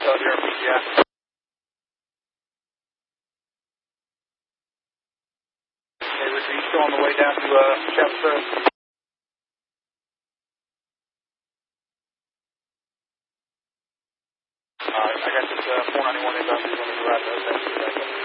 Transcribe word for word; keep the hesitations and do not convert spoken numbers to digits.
Uh, here, yeah. Hey, Richard, you still on the way down to uh, Chester? All right, I got this uh, four ninety-one inbound. He's on the right.